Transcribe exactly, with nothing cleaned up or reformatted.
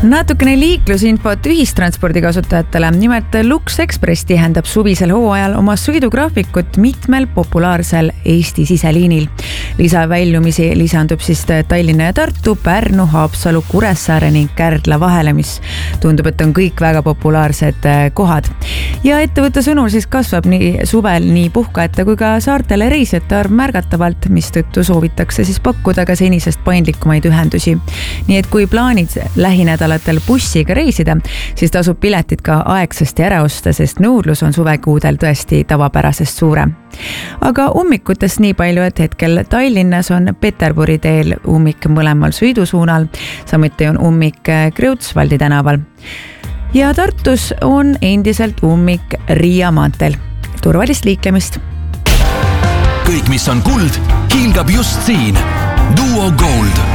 Natukene liiklusinfot ühistranspordi kasutajatele. Nimelt Lux Express tihendab suvisel hooajal oma sõidugraafikut mitmel populaarsel Eesti siseliinil. Lisavälumisi lisandub siis Tallinna ja Tartu, Pärnu, Haapsalu, Kuressaare ning Kärdla vahele, mis tundub, et on kõik väga populaarsed kohad. Ja ettevõtte sõnul siis kasvab nii suvel nii puhkajate kui ka saartele reisijate arv märgatavalt, mistõttu soovitakse siis pakkuda ka senisest paindlikumaid ühendusi. Nii et kui plaanid lähinädalatel bussiga reisida, siis tasub piletid ka aegsasti ära osta, sest nõudlus on suvekuudel tõesti tavapärasest suurem. Aga ummikutest nii palju, et hetkel Tallinnas on Peterburi teel ummik mõlemal sõidusuunal, samuti on ummik Kreutzwaldi tänaval. Ja Tartus on endiselt ummik Riia maanteel. Turvalist liiklemist! Kõik, mis on kuld, kiilgab just siin. Duo Gold.